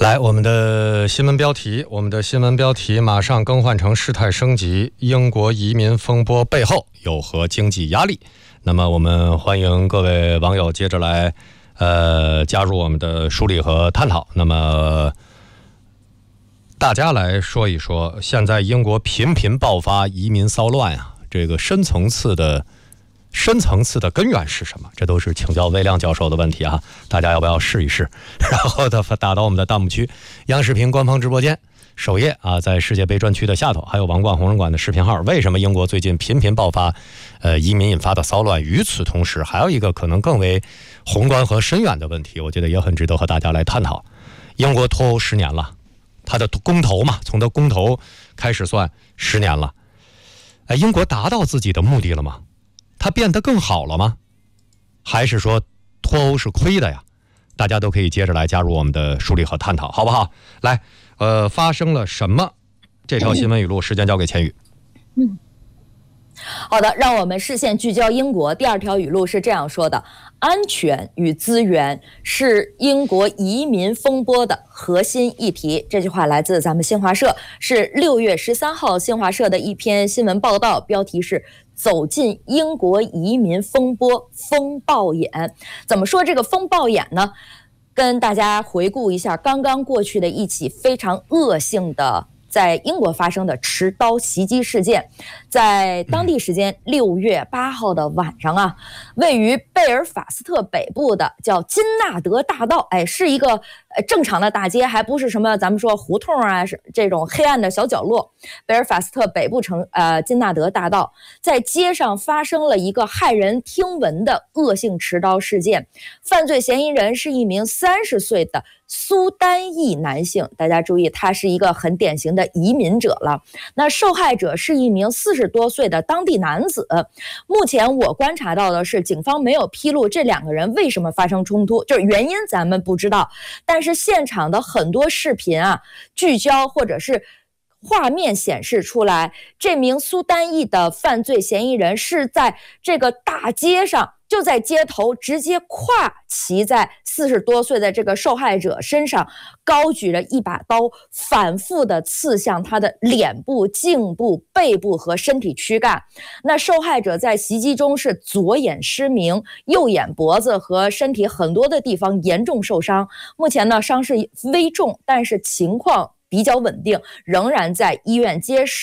来，我们的新闻标题马上更换成事态升级，英国移民风波背后有何经济压力？那么我们欢迎各位网友接着来加入我们的梳理和探讨。那么大家来说一说，现在英国频频爆发移民骚乱啊，这个深层次的根源是什么？这都是请教魏亮教授的问题啊！大家要不要试一试？然后打到我们的弹幕区，央视频官方直播间首页啊，在世界杯专区的下头，还有王冠红人馆的视频号。为什么英国最近频频爆发移民引发的骚乱？与此同时，还有一个可能更为宏观和深远的问题，我觉得也很值得和大家来探讨。英国脱欧10年了，它的公投嘛，从它公投开始算10年了。英国达到自己的目的了吗？它变得更好了吗？还是说脱欧是亏的呀？大家都可以接着来加入我们的梳理和探讨，好不好？来，发生了什么？这条新闻语录，时间交给千羽。 好的，让我们视线聚焦英国。第二条语录是这样说的：安全与资源是英国移民风波的核心议题。这句话来自咱们新华社，是6月13号新华社的一篇新闻报道，标题是走进英国移民风波风暴眼。怎么说这个风暴眼呢？跟大家回顾一下刚刚过去的一起非常恶性的在英国发生的持刀袭击事件。在当地时间6月8号的晚上啊，位于贝尔法斯特北部的叫金纳德大道，是一个正常的大街，还不是什么咱们说胡同啊这种黑暗的小角落。贝尔法斯特北部金纳德大道，在街上发生了一个骇人听闻的恶性持刀事件，犯罪嫌疑人是一名30岁的苏丹裔男性。大家注意，他是一个很典型的移民者了。那受害者是一名40多岁的当地男子。目前我观察到的是，警方没有披露这两个人为什么发生冲突，就是原因咱们不知道，但是现场的很多视频啊，聚焦或者是画面显示出来，这名苏丹裔的犯罪嫌疑人是在这个大街上，就在街头直接跨骑在40多岁的这个受害者身上，高举着一把刀，反复的刺向他的脸部、颈部、背部和身体躯干。那受害者在袭击中是左眼失明，右眼、脖子和身体很多的地方严重受伤。目前呢，伤势危重，但是情况比较稳定，仍然在医院接受